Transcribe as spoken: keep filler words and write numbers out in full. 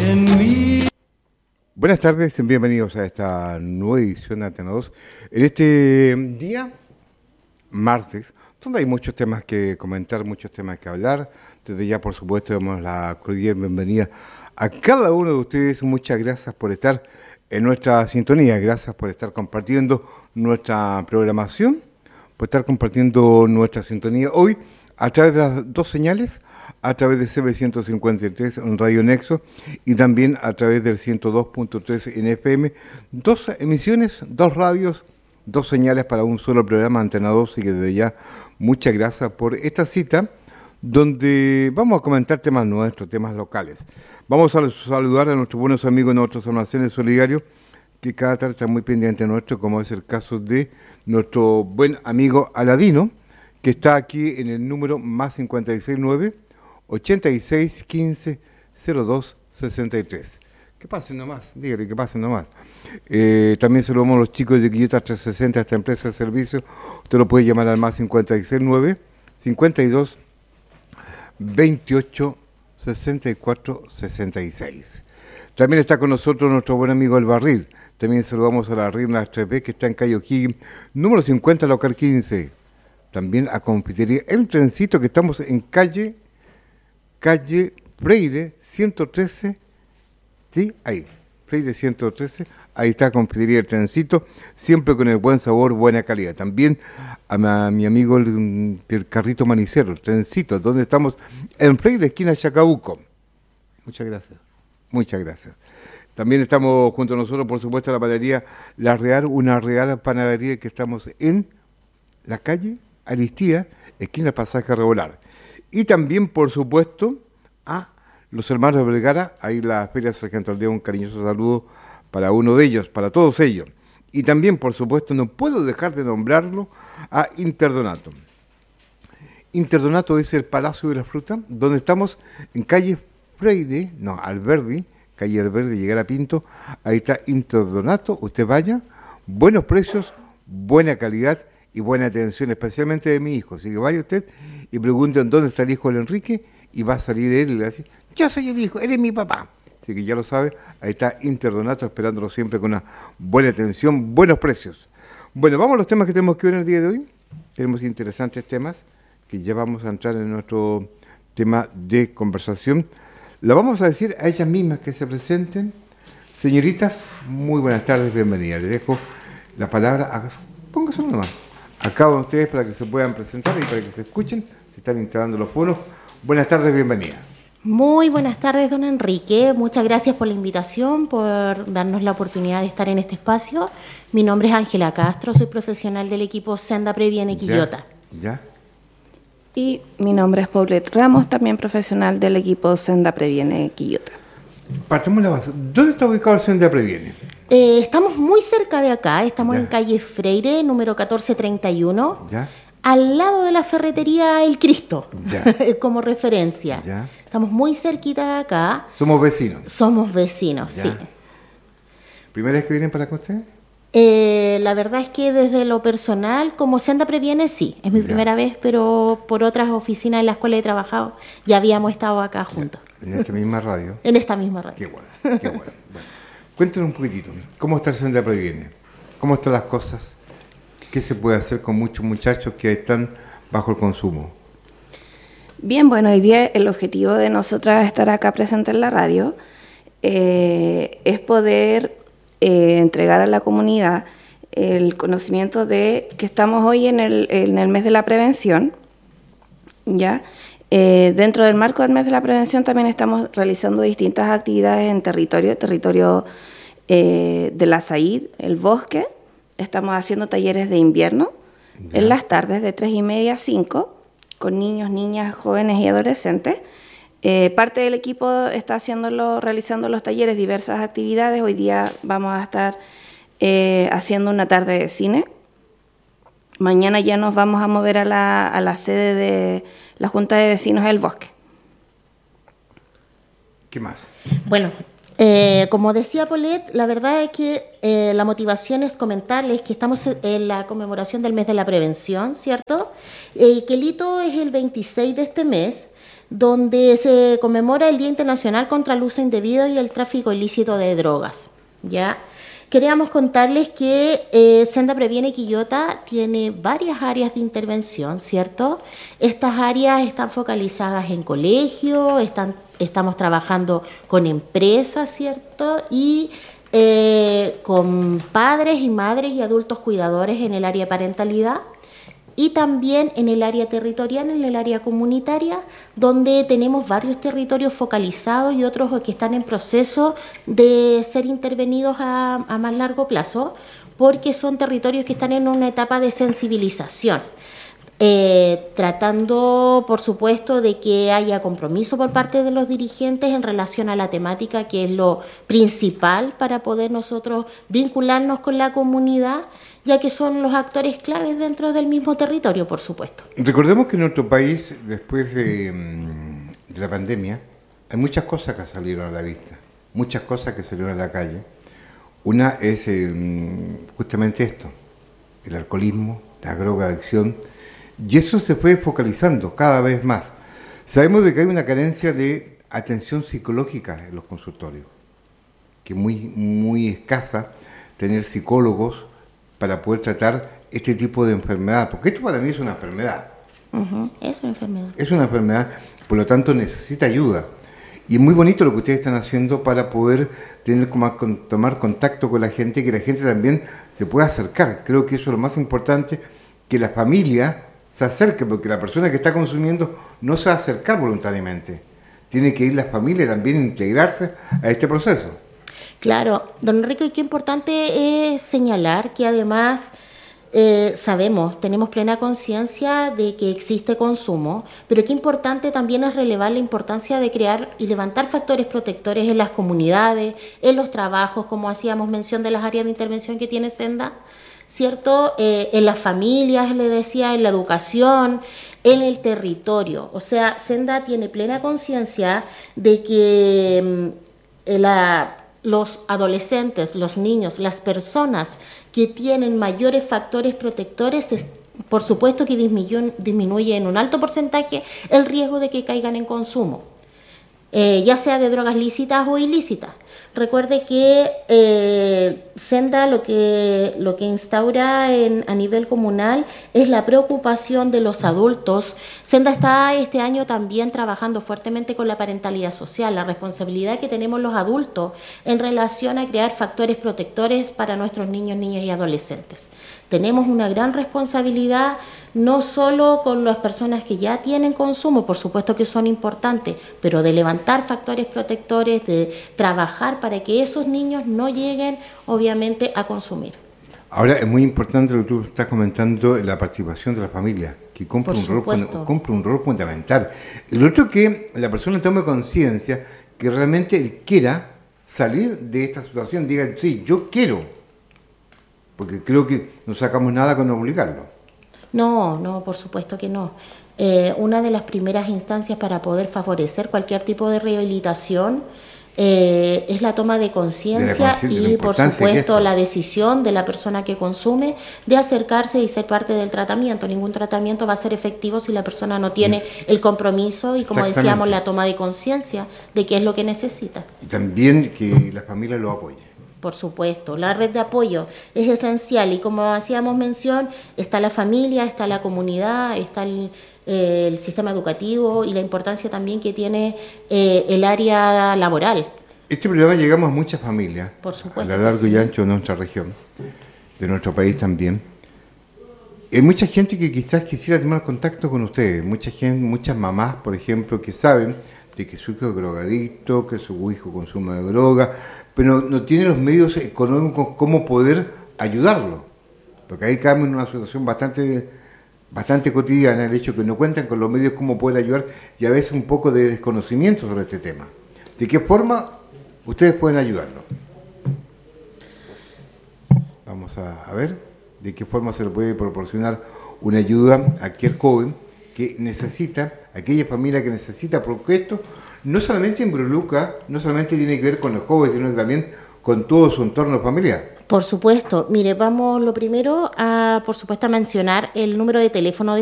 en mí. Buenas tardes, bienvenidos a esta nueva edición de Antena dos. En este día, martes, donde hay muchos temas que comentar, muchos temas que hablar. Desde ya, por supuesto, damos la cordial bienvenida a cada uno de ustedes. Muchas gracias por estar en nuestra sintonía, gracias por estar compartiendo nuestra programación, por estar compartiendo nuestra sintonía hoy a través de las dos señales, a través de C B ciento cincuenta y tres en Radio Nexo y también a través del ciento dos punto tres en F M. Dos emisiones, dos radios, dos señales para un solo programa, Antena dos, y que desde ya muchas gracias por esta cita donde vamos a comentar temas nuestros, temas locales. Vamos a saludar a nuestros buenos amigos, nuestros almacenes solidarios, que cada tarde están muy pendientes de nuestro, como es el caso de nuestro buen amigo Aladino, que está aquí en el número más cincuenta y seis nueve, ochenta y seis, quince, cero dos, sesenta y tres. Que pasen nomás, dígale que pasen nomás. Eh, también saludamos a los chicos de Quillota trescientos sesenta, esta empresa de servicio. Usted lo puede llamar al más cincuenta y seis nueve, cincuenta y dos, veintiocho, sesenta y cuatro, sesenta y seis. También está con nosotros nuestro buen amigo El Barril. También saludamos a la Reina tres B, que está en calle O'Higgins, número cincuenta, local quince. También a Confitería El Trencito, que estamos en calle, calle Freire ciento trece, sí, ahí, Freire ciento trece, ahí está Confitería El Trencito, siempre con el buen sabor, buena calidad. También a mi, a mi amigo el, el Carrito Manicero, El Trencito, donde estamos en Freire, esquina Chacabuco. Muchas gracias, muchas gracias. También estamos junto a nosotros, por supuesto, la panadería La Real, una real panadería que estamos en la calle Aristía, esquina Pasaje Regular. Y también, por supuesto, a los hermanos de Vergara, ahí la Feria Sargento Aldea, un cariñoso saludo para uno de ellos, para todos ellos. Y también, por supuesto, no puedo dejar de nombrarlo, a Interdonato. Interdonato es el Palacio de la Fruta, donde estamos en calle Freire, no, Alberdi, calle Alberdi, llegar a Pinto, ahí está Interdonato, usted vaya, buenos precios, buena calidad y buena atención, especialmente de mi hijo. Así que vaya usted y pregunten dónde está el hijo del Enrique, y va a salir él y le va a decir, yo soy el hijo, él es mi papá. Así que ya lo sabe, ahí está Interdonato esperándolo siempre con una buena atención, buenos precios. Bueno, vamos a los temas que tenemos que ver el día de hoy. Tenemos interesantes temas que ya vamos a entrar en nuestro tema de conversación. Lo vamos a decir a ellas mismas que se presenten. Señoritas, muy buenas tardes, bienvenidas. Les dejo la palabra, a, pónganse nomás, a cada uno de ustedes para que se puedan presentar y para que se escuchen. Se están instalando los fonos. Buenas tardes, bienvenida. Muy buenas tardes, don Enrique. Muchas gracias por la invitación, por darnos la oportunidad de estar en este espacio. Mi nombre es Ángela Castro, soy profesional del equipo Senda Previene Quillota. ¿Ya? ¿Ya? Y mi nombre es Paulette Ramos, también profesional del equipo Senda Previene Quillota. Partamos la base. ¿Dónde está ubicado el Senda Previene? Eh, estamos muy cerca de acá, estamos Ya. en calle Freire, número catorce treinta y uno, ¿Ya? al lado de la ferretería El Cristo, Ya. como referencia. ¿Ya? Estamos muy cerquita de acá. Somos vecinos. Somos vecinos, Ya. sí. ¿Primera vez que vienen para acá ustedes? Eh, la verdad es que desde lo personal, como Senda Previene, sí, es mi Ya. primera vez, pero por otras oficinas en las cuales he trabajado, ya habíamos estado acá juntos, En esta misma radio. en esta misma Qué radio. bueno, qué bueno. Bueno, cuéntenos un poquitito, ¿cómo está el Senda Previene? ¿Cómo están las cosas? ¿Qué se puede hacer con muchos muchachos que están bajo el consumo? Bien, bueno, hoy día el objetivo de nosotras estar acá presente en la radio eh, es poder eh, entregar a la comunidad el conocimiento de que estamos hoy en el, en el mes de la prevención, ¿ya? Eh, dentro del marco del mes de la prevención también estamos realizando distintas actividades en territorio, territorio eh, de la SAID, el bosque. Estamos haciendo talleres de invierno Ya. en las tardes de tres y media a cinco con niños, niñas, jóvenes y adolescentes. Eh, parte del equipo está haciéndolo, realizando los talleres, diversas actividades. Hoy día vamos a estar eh, haciendo una tarde de cine. Mañana ya nos vamos a mover a la, a la sede de la Junta de Vecinos del Bosque. ¿Qué más? Bueno, eh, como decía Paulette, la verdad es que eh, la motivación es comentarles que estamos en la conmemoración del mes de la prevención, ¿cierto? Eh, que el hito es el veintiséis de este mes, donde se conmemora el Día Internacional contra el Uso Indebido y el Tráfico Ilícito de Drogas, ¿ya? Queríamos contarles que eh, Senda Previene Quillota tiene varias áreas de intervención, ¿cierto? Estas áreas están focalizadas en colegios, están, estamos trabajando con empresas, ¿cierto? Y eh, con padres y madres y adultos cuidadores en el área de parentalidad. Y también en el área territorial, en el área comunitaria, donde tenemos varios territorios focalizados y otros que están en proceso de ser intervenidos a, a más largo plazo, porque son territorios que están en una etapa de sensibilización, eh, tratando, por supuesto, de que haya compromiso por parte de los dirigentes en relación a la temática, que es lo principal para poder nosotros vincularnos con la comunidad, ya que son los actores claves dentro del mismo territorio, por supuesto. Recordemos que en nuestro país, después de, de la pandemia, hay muchas cosas que salieron a la vista, muchas cosas que salieron a la calle. Una es eh, justamente esto, el alcoholismo, la drogadicción, y eso se fue focalizando cada vez más. Sabemos de que hay una carencia de atención psicológica en los consultorios, que es muy, muy escasa tener psicólogos para poder tratar este tipo de enfermedad, porque esto para mí es una enfermedad. Uh-huh, es una enfermedad. Es una enfermedad, por lo tanto necesita ayuda. Y es muy bonito lo que ustedes están haciendo para poder tener como con, tomar contacto con la gente, que la gente también se pueda acercar. Creo que eso es lo más importante, que la familia se acerque, porque la persona que está consumiendo no se va a acercar voluntariamente. Tiene que ir la familia también a integrarse a este proceso. Claro, don Enrique, y qué importante es señalar que además eh, sabemos, tenemos plena conciencia de que existe consumo, pero qué importante también es relevar la importancia de crear y levantar factores protectores en las comunidades, en los trabajos, como hacíamos mención de las áreas de intervención que tiene Senda, ¿cierto? Eh, en las familias, le decía, en la educación, en el territorio. O sea, Senda tiene plena conciencia de que eh, la... los adolescentes, los niños, las personas que tienen mayores factores protectores, es, por supuesto que disminuye, disminuye en un alto porcentaje el riesgo de que caigan en consumo, eh, ya sea de drogas lícitas o ilícitas. Recuerde que eh, Senda lo que, lo que instaura en, a nivel comunal es la preocupación de los adultos. Senda está este año también trabajando fuertemente con la parentalidad social, la responsabilidad que tenemos los adultos en relación a crear factores protectores para nuestros niños, niñas y adolescentes. Tenemos una gran responsabilidad, no solo con las personas que ya tienen consumo, por supuesto que son importantes, pero de levantar factores protectores, de trabajar para que esos niños no lleguen, obviamente, a consumir. Ahora, es muy importante lo que tú estás comentando, la participación de la familia, que cumple un rol, cumple un rol fundamental. El otro, que la persona tome conciencia, que realmente él quiera salir de esta situación, diga, sí, yo quiero. Porque creo que no sacamos nada con obligarlo. No, no, por supuesto que no. Eh, una de las primeras instancias para poder favorecer cualquier tipo de rehabilitación eh, es la toma de conciencia y, por supuesto, la decisión de la persona que consume de acercarse y ser parte del tratamiento. Ningún tratamiento va a ser efectivo si la persona no tiene mm. el compromiso y, como decíamos, la toma de conciencia de qué es lo que necesita. Y también que la familia lo apoye. Por supuesto, la red de apoyo es esencial y, como hacíamos mención, está la familia, está la comunidad, está el, eh, el sistema educativo y la importancia también que tiene eh, el área laboral. Este programa llegamos a muchas familias, por supuesto, a lo largo y ancho de nuestra región, de nuestro país también. Hay mucha gente que quizás quisiera tomar contacto con ustedes, mucha gente, muchas mamás, por ejemplo, que saben de que su hijo es drogadicto, que su hijo consume droga, pero no tiene los medios económicos como poder ayudarlo, porque ahí caemos en una situación bastante, bastante cotidiana, el hecho de que no cuentan con los medios como poder ayudar, y a veces un poco de desconocimiento sobre este tema. ¿De qué forma ustedes pueden ayudarlo? Vamos a, a ver de qué forma se le puede proporcionar una ayuda a aquel joven que necesita, aquella familia que necesita, porque esto no solamente involucra, no solamente tiene que ver con los jóvenes, sino también con todo su entorno familiar. Por supuesto. Mire, vamos lo primero a, por supuesto, a mencionar el número de teléfono de